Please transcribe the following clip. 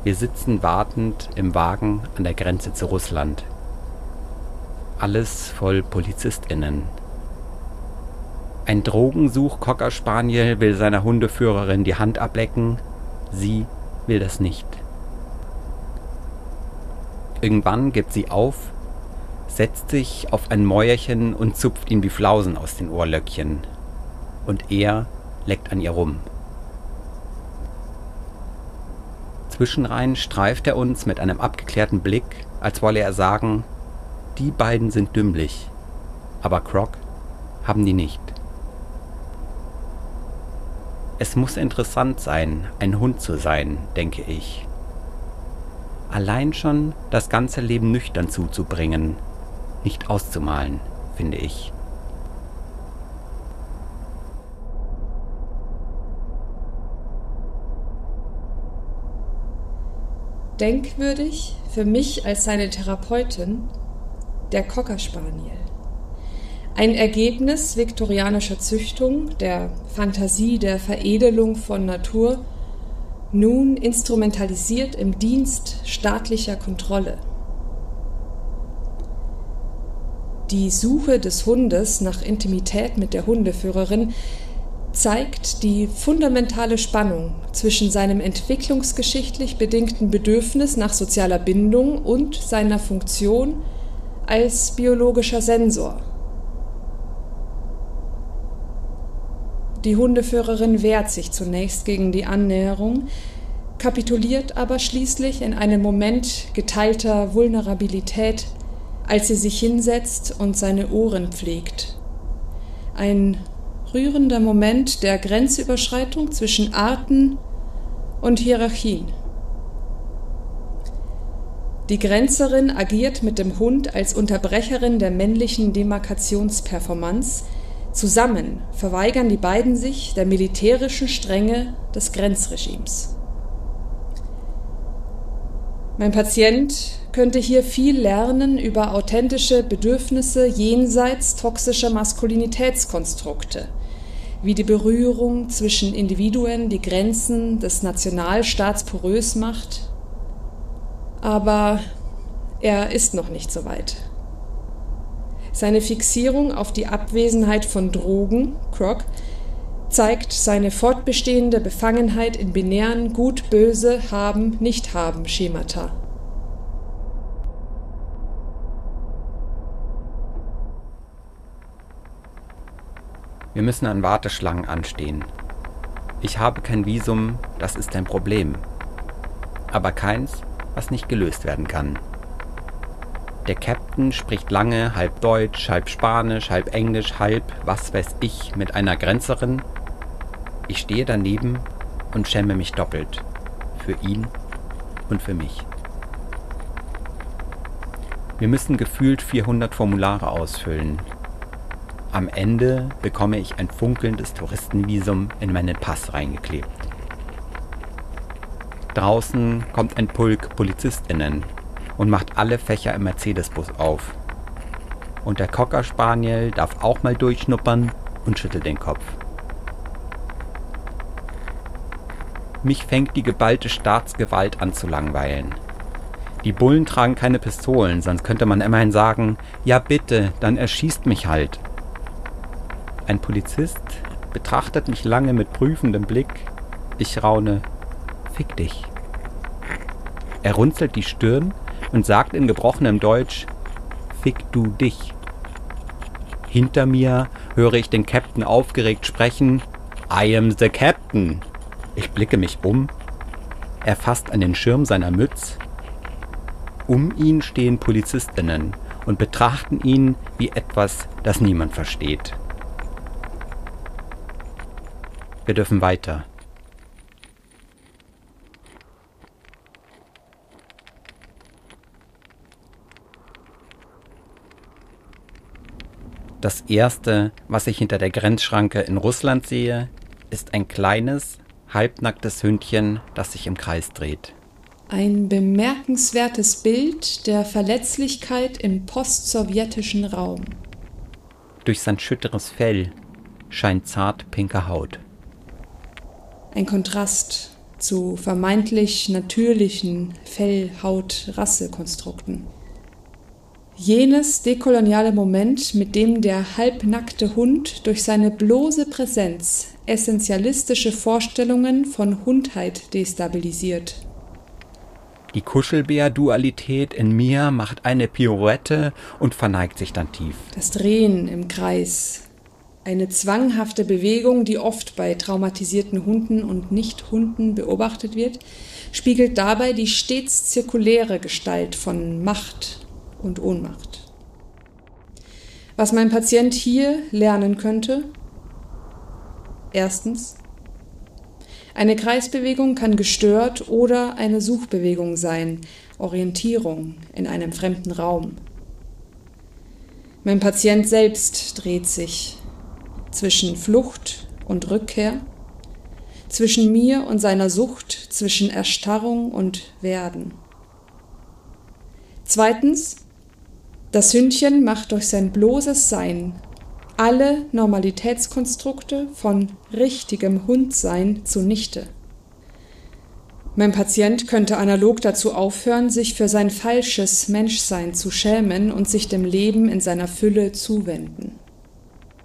Wir sitzen wartend im Wagen an der Grenze zu Russland. Alles voll PolizistInnen. Ein Drogensuch-Cocker Spaniel will seiner Hundeführerin die Hand ablecken. Sie will das nicht. Irgendwann gibt sie auf, setzt sich auf ein Mäuerchen und zupft ihm die Flausen aus den Ohrlöckchen. Und er leckt an ihr rum. Zwischenrein streift er uns mit einem abgeklärten Blick, als wolle er sagen, die beiden sind dümmlich, aber Croc haben die nicht. Es muss interessant sein, ein Hund zu sein, denke ich. Allein schon das ganze Leben nüchtern zuzubringen, nicht auszumalen, finde ich. Denkwürdig für mich als seine Therapeutin der Cocker Spaniel. Ein Ergebnis viktorianischer Züchtung, der Fantasie der Veredelung von Natur, nun instrumentalisiert im Dienst staatlicher Kontrolle. Die Suche des Hundes nach Intimität mit der Hundeführerin zeigt die fundamentale Spannung zwischen seinem entwicklungsgeschichtlich bedingten Bedürfnis nach sozialer Bindung und seiner Funktion als biologischer Sensor. Die Hundeführerin wehrt sich zunächst gegen die Annäherung, kapituliert aber schließlich in einem Moment geteilter Vulnerabilität, als sie sich hinsetzt und seine Ohren pflegt. Ein rührender Moment der Grenzüberschreitung zwischen Arten und Hierarchien. Die Grenzerin agiert mit dem Hund als Unterbrecherin der männlichen Demarkationsperformance. Zusammen verweigern die beiden sich der militärischen Strenge des Grenzregimes. Mein Patient könnte hier viel lernen über authentische Bedürfnisse jenseits toxischer Maskulinitätskonstrukte, wie die Berührung zwischen Individuen die Grenzen des Nationalstaats porös macht. Aber er ist noch nicht so weit. Seine Fixierung auf die Abwesenheit von Drogen, Croc, zeigt seine fortbestehende Befangenheit in binären Gut-Böse, Haben, Nicht-Haben-Schemata. Wir müssen an Warteschlangen anstehen. Ich habe kein Visum, das ist ein Problem. Aber keins, was nicht gelöst werden kann. Der Captain spricht lange, halb Deutsch, halb Spanisch, halb Englisch, halb, was weiß ich, mit einer Grenzerin. Ich stehe daneben und schäme mich doppelt. Für ihn und für mich. Wir müssen gefühlt 400 Formulare ausfüllen. Am Ende bekomme ich ein funkelndes Touristenvisum in meinen Pass reingeklebt. Draußen kommt ein Pulk PolizistInnen und macht alle Fächer im Mercedes-Bus auf. Und der Cocker Spaniel darf auch mal durchschnuppern und schüttelt den Kopf. Mich fängt die geballte Staatsgewalt an zu langweilen. Die Bullen tragen keine Pistolen, sonst könnte man immerhin sagen, ja bitte, dann erschießt mich halt. Ein Polizist betrachtet mich lange mit prüfendem Blick. Ich raune, fick dich. Er runzelt die Stirn und sagt in gebrochenem Deutsch, fick du dich. Hinter mir höre ich den Captain aufgeregt sprechen, I am the Captain. Ich blicke mich um. Er fasst an den Schirm seiner Mütze. Um ihn stehen PolizistInnen und betrachten ihn wie etwas, das niemand versteht. Wir dürfen weiter. Das Erste, was ich hinter der Grenzschranke in Russland sehe, ist ein kleines, halbnacktes Hündchen, das sich im Kreis dreht. Ein bemerkenswertes Bild der Verletzlichkeit im postsowjetischen Raum. Durch sein schütteres Fell scheint zart pinke Haut. Ein Kontrast zu vermeintlich natürlichen Fell-Haut-Rassekonstrukten. Jenes dekoloniale Moment, mit dem der halbnackte Hund durch seine bloße Präsenz essentialistische Vorstellungen von Hundheit destabilisiert. Die Kuschelbär-Dualität in mir macht eine Pirouette und verneigt sich dann tief. Das Drehen im Kreis. Eine zwanghafte Bewegung, die oft bei traumatisierten Hunden und Nicht-Hunden beobachtet wird, spiegelt dabei die stets zirkuläre Gestalt von Macht und Ohnmacht. Was mein Patient hier lernen könnte: Erstens: Eine Kreisbewegung kann gestört oder eine Suchbewegung sein, Orientierung in einem fremden Raum. Mein Patient selbst dreht sich zwischen Flucht und Rückkehr, zwischen mir und seiner Sucht, zwischen Erstarrung und Werden. Zweitens: Das Hündchen macht durch sein bloßes Sein alle Normalitätskonstrukte von richtigem Hundsein zunichte. Mein Patient könnte analog dazu aufhören, sich für sein falsches Menschsein zu schämen und sich dem Leben in seiner Fülle zuwenden.